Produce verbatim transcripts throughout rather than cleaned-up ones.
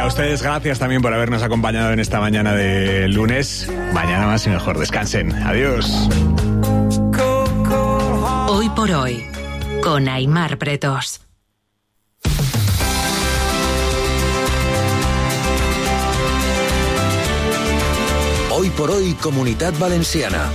a ustedes gracias también por habernos acompañado en esta mañana de lunes. Mañana más y mejor. Descansen. Adiós. Hoy por hoy, con Aimar Pretos. Hoy por hoy, Comunitat Valenciana.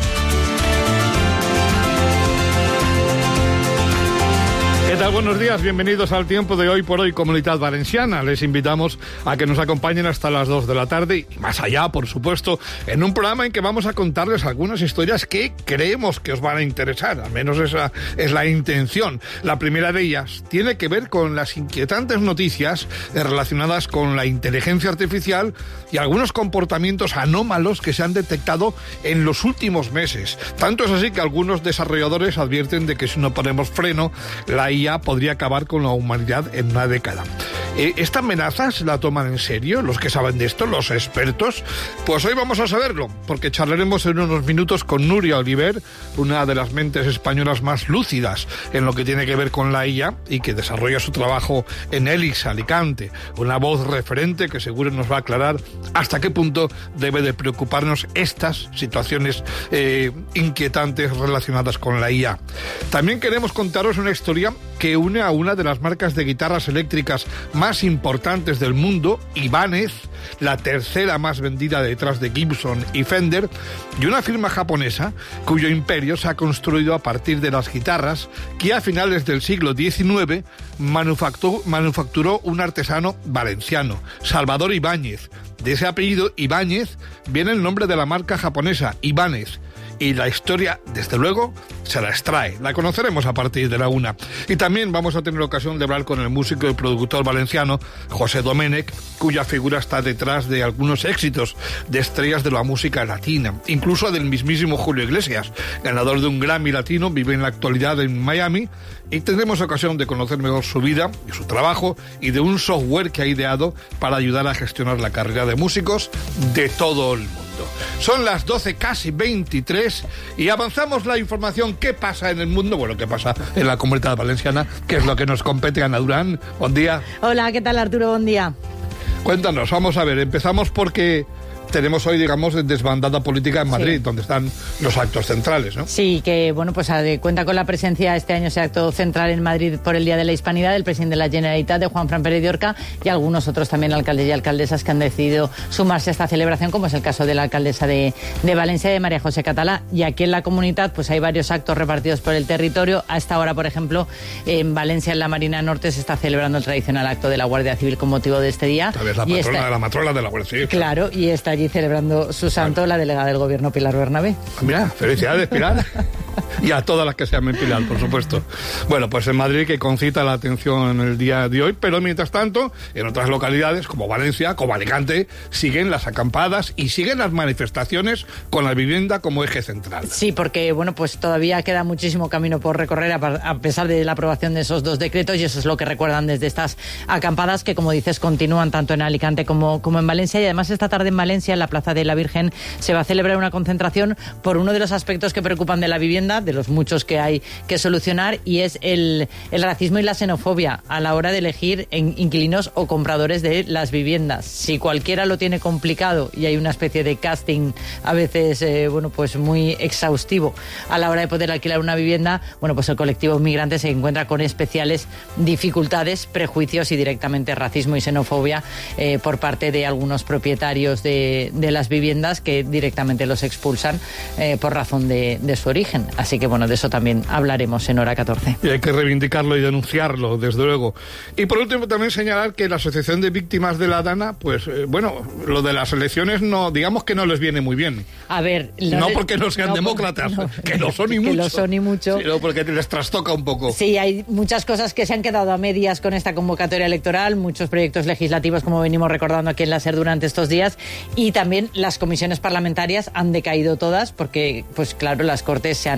¿Qué tal? Buenos días, bienvenidos al tiempo de Hoy por Hoy, Comunitat Valenciana. Les invitamos a que nos acompañen hasta las dos de la tarde y más allá, por supuesto, en un programa en que vamos a contarles algunas historias que creemos que os van a interesar, al menos esa es la intención. La primera de ellas tiene que ver con las inquietantes noticias relacionadas con la inteligencia artificial y algunos comportamientos anómalos que se han detectado en los últimos meses. Tanto es así que algunos desarrolladores advierten de que si no ponemos freno, la I A podría acabar con la humanidad en una década. Eh, ¿Esta amenaza se la toman en serio los que saben de esto, los expertos? Pues hoy vamos a saberlo, porque charlaremos en unos minutos con Núria Oliver, una de las mentes españolas más lúcidas en lo que tiene que ver con la I A y que desarrolla su trabajo en Elix, Alicante. Una voz referente que seguro nos va a aclarar hasta qué punto debe de preocuparnos estas situaciones eh, inquietantes relacionadas con la I A. También queremos contaros una historia que une a una de las marcas de guitarras eléctricas más importantes del mundo, Ibanez, la tercera más vendida detrás de Gibson y Fender, y una firma japonesa cuyo imperio se ha construido a partir de las guitarras que a finales del siglo diecinueve manufacturó, manufacturó un artesano valenciano, Salvador Ibáñez. De ese apellido, Ibáñez, viene el nombre de la marca japonesa, Ibanez. Y la historia, desde luego, se la extrae. La conoceremos a partir de la una. Y también vamos a tener ocasión de hablar con el músico y productor valenciano José Domènech, cuya figura está detrás de algunos éxitos de estrellas de la música latina, incluso del mismísimo Julio Iglesias, ganador de un Grammy latino, vive en la actualidad en Miami, y tendremos ocasión de conocer mejor su vida y su trabajo y de un software que ha ideado para ayudar a gestionar la carrera de músicos de todo el mundo. Son las doce, casi veintitrés, y avanzamos la información. ¿Qué pasa en el mundo? Bueno, ¿qué pasa en la Comunitat Valenciana? ¿Qué es lo que nos compete? Ana Durán, buen día. Hola, ¿qué tal, Arturo? Buen día. Cuéntanos, vamos a ver, empezamos porque tenemos hoy, digamos, desbandada política en Madrid, sí, donde están los actos centrales, ¿no? Sí, que, bueno, pues cuenta con la presencia este año, ese acto central en Madrid por el Día de la Hispanidad del presidente de la Generalitat, de Juanfran Pérez de Orca, y algunos otros también alcaldes y alcaldesas que han decidido sumarse a esta celebración, como es el caso de la alcaldesa de, de Valencia, de María José Catalá. Y aquí en la Comunitat, pues hay varios actos repartidos por el territorio. A esta hora, por ejemplo, en Valencia, en la Marina Norte, se está celebrando el tradicional acto de la Guardia Civil con motivo de este día. Tal vez la patrona, esta, la matrona de la Guardia Civil. Claro, y está allí celebrando su santo, la delegada del gobierno, Pilar Bernabé. Mira, felicidades, Pilar. Y a todas las que se llamen Pilar, por supuesto. Bueno, pues en Madrid, que concita la atención en el día de hoy, pero mientras tanto, en otras localidades como Valencia, como Alicante, siguen las acampadas y siguen las manifestaciones con la vivienda como eje central. Sí, porque, bueno, pues todavía queda muchísimo camino por recorrer a pesar de la aprobación de esos dos decretos, y eso es lo que recuerdan desde estas acampadas que, como dices, continúan tanto en Alicante como, como en Valencia. Y además esta tarde en Valencia, en la Plaza de la Virgen, se va a celebrar una concentración por uno de los aspectos que preocupan de la vivienda, de los muchos que hay que solucionar, y es el, el racismo y la xenofobia a la hora de elegir en inquilinos o compradores de las viviendas. Si cualquiera lo tiene complicado y hay una especie de casting a veces eh, bueno, pues muy exhaustivo a la hora de poder alquilar una vivienda, bueno, pues el colectivo inmigrante se encuentra con especiales dificultades, prejuicios y directamente racismo y xenofobia eh, por parte de algunos propietarios de, de las viviendas, que directamente los expulsan eh, por razón de, de su origen. Así que, bueno, de eso también hablaremos en Hora catorce. Y hay que reivindicarlo y denunciarlo, desde luego. Y por último, también señalar que la Asociación de Víctimas de la Dana, pues, eh, bueno, lo de las elecciones, no, digamos que no les viene muy bien. A ver... No de... porque no sean no, demócratas, no, que lo son y que mucho. Que lo son y mucho. Sino porque les trastoca un poco. Sí, hay muchas cosas que se han quedado a medias con esta convocatoria electoral, muchos proyectos legislativos, como venimos recordando aquí en la SER durante estos días, y también las comisiones parlamentarias han decaído todas, porque, pues claro, las Cortes se han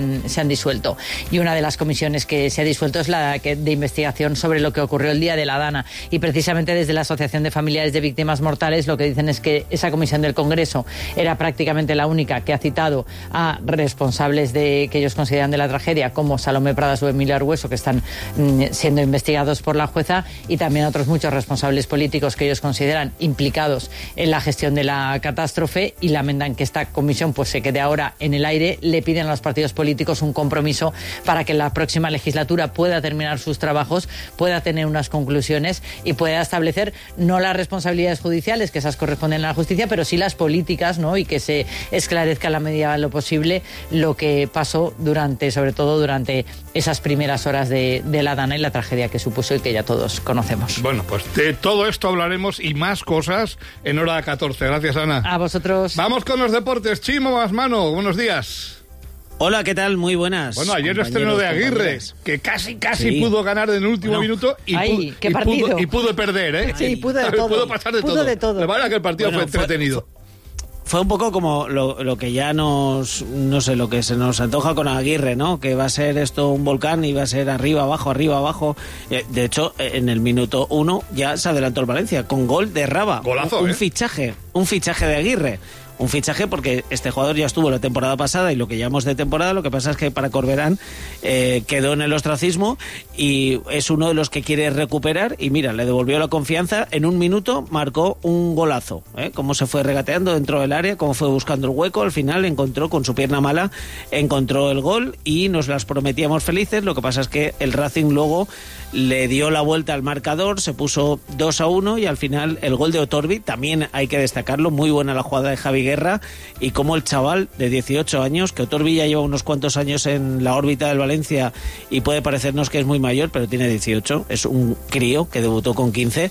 han, se han disuelto. Y una de las comisiones que se ha disuelto es la que, de investigación sobre lo que ocurrió el día de la Dana. Y precisamente desde la Asociación de Familiares de Víctimas Mortales lo que dicen es que esa comisión del Congreso era prácticamente la única que ha citado a responsables de que ellos consideran de la tragedia, como Salomé Pradas o Emilio Argüeso, que están mm, siendo investigados por la jueza, y también a otros muchos responsables políticos que ellos consideran implicados en la gestión de la catástrofe, y lamentan que esta comisión pues se quede ahora en el aire. Le piden a los partidos políticos un compromiso para que la próxima legislatura pueda terminar sus trabajos, pueda tener unas conclusiones y pueda establecer no las responsabilidades judiciales, que esas corresponden a la justicia, pero sí las políticas, ¿no? Y que se esclarezca a la medida de lo posible lo que pasó durante, sobre todo durante esas primeras horas de, de la Dana y la tragedia que supuso y que ya todos conocemos. Bueno, pues de todo esto hablaremos y más cosas en hora catorce. Gracias, Ana. A vosotros. Vamos con los deportes. Chimo Masmano, buenos días. Hola, ¿qué tal? Muy buenas. Bueno, ayer el estreno de Aguirre, que casi, casi sí. pudo ganar en el último bueno. minuto y, Ay, pudo, qué y, partido. pudo, y pudo perder, ¿eh? Sí, pudo de todo. Pudo pasar de pudo todo. De todo. De verdad que el partido bueno, fue entretenido. Fue, fue un poco como lo, lo que ya nos, no sé, lo que se nos antoja con Aguirre, ¿no? Que va a ser esto un volcán y va a ser arriba, abajo, arriba, abajo. De hecho, en el minuto uno ya se adelantó el Valencia con gol de Raba. Golazo, un, un ¿eh? fichaje, un fichaje de Aguirre. Un fichaje porque este jugador ya estuvo la temporada pasada y lo que llamamos de temporada, lo que pasa es que para Corberán eh, quedó en el ostracismo y es uno de los que quiere recuperar y mira, le devolvió la confianza, en un minuto marcó un golazo, ¿eh? Cómo se fue regateando dentro del área, cómo fue buscando el hueco, al final encontró con su pierna mala, encontró el gol y nos las prometíamos felices, lo que pasa es que el Racing luego le dio la vuelta al marcador, se puso dos a uno y al final el gol de Otorbi, también hay que destacarlo, muy buena la jugada de Javi Guerra y como el chaval de dieciocho años, que Otorbi ya lleva unos cuantos años en la órbita del Valencia y puede parecernos que es muy mayor, pero tiene dieciocho, es un crío que debutó con quince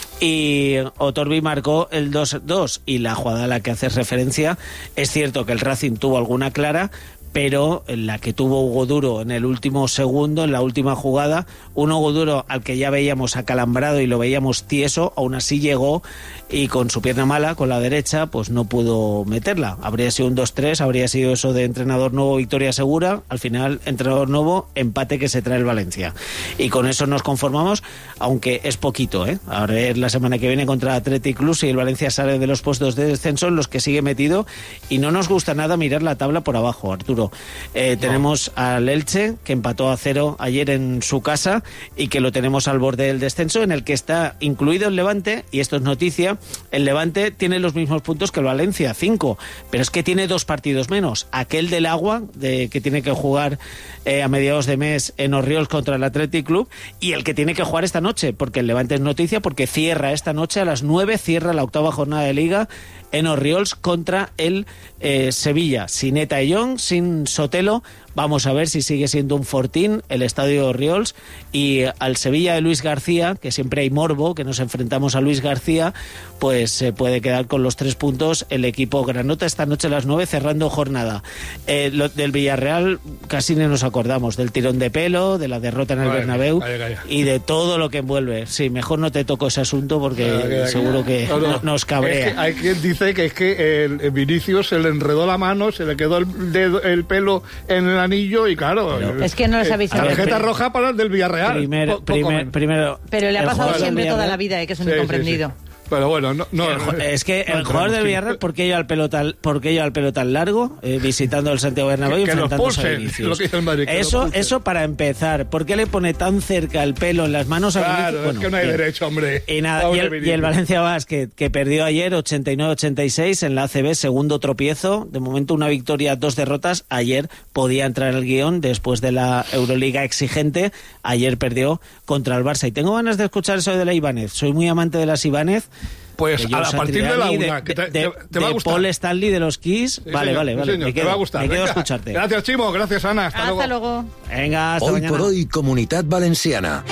y Otorbi marcó el dos dos y la jugada a la que haces referencia, es cierto que el Racing tuvo alguna clara, pero en la que tuvo Hugo Duro en el último segundo, en la última jugada, un Hugo Duro al que ya veíamos acalambrado y lo veíamos tieso, aún así llegó y con su pierna mala, con la derecha, pues no pudo meterla. Habría sido un dos tres, habría sido eso de entrenador nuevo, victoria segura, al final, entrenador nuevo, empate que se trae el Valencia. Y con eso nos conformamos, aunque es poquito, ¿eh? Ahora es la semana que viene contra Athletic Club y el Valencia sale de los puestos de descenso en los que sigue metido y no nos gusta nada mirar la tabla por abajo, Arturo. Eh, no. Tenemos al Elche, que empató a cero ayer en su casa y que lo tenemos al borde del descenso, en el que está incluido el Levante, y esto es noticia, el Levante tiene los mismos puntos que el Valencia, cinco, pero es que tiene dos partidos menos, aquel del Agua, de, que tiene que jugar eh, a mediados de mes en Orriols contra el Athletic Club, y el que tiene que jugar esta noche, porque el Levante es noticia, porque cierra esta noche a las nueve, cierra la octava jornada de Liga en Orriols contra el eh, Sevilla, sin Eta Young, sin Sotelo. Vamos a ver si sigue siendo un fortín el estadio de Orriols, y al Sevilla de Luis García, que siempre hay morbo, que nos enfrentamos a Luis García, pues se puede quedar con los tres puntos el equipo granota esta noche a las nueve, cerrando jornada. Eh, lo, del Villarreal casi ni nos acordamos, del tirón de pelo, de la derrota en el vaya, Bernabéu vaya, vaya. y de todo lo que envuelve. Sí, mejor no te toco ese asunto porque vaya, vaya, seguro que no, no. nos cabrea. Es que hay quien dice que es que el, el Vinicius se le enredó la mano, se le quedó el, dedo, el pelo en el anillo y claro, pero, es que no les habéis avisado. Tarjeta ver, roja para el del Villarreal. Primero, po primer, primero, pero le ha pasado siempre toda la vida, ¿eh? Que es un sí, incomprendido. Sí, sí. Pero bueno, no, no, el, es que el no, jugador del Villarreal, ¿por qué lleva el pelo tan, por qué lleva el pelo tan largo eh, visitando el Santiago Bernabéu y enfrentándose a Vinicius? Eso, eso para empezar. ¿Por qué le pone tan cerca el pelo en las manos a claro, Vinicius? Bueno, es que no hay bien. derecho, hombre. Y, nada, y, el, y el Valencia Basket, que perdió ayer ochenta y nueve ochenta y seis en la A C B, segundo tropiezo. De momento una victoria, dos derrotas. Ayer podía entrar el guión después de la Euroliga exigente. Ayer perdió contra el Barça. Y tengo ganas de escuchar eso de la Ibáñez. Soy muy amante de las Ibáñez. Pues a, a partir de la una, de, que te, de, te, te va a gustar. Paul Stanley de los Kiss. Sí, vale, señor, vale, vale. Señor, me quedo, te va a gustar. Me quedo a Venga. escucharte. Gracias, Chimo. Gracias, Ana. Hasta, Hasta luego. luego. Venga, hasta hoy mañana. Por hoy, Comunidad Valenciana.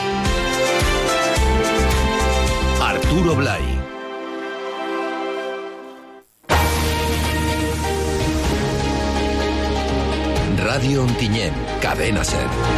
Arturo Blay. Radio Ontinyent, Cadena Ser.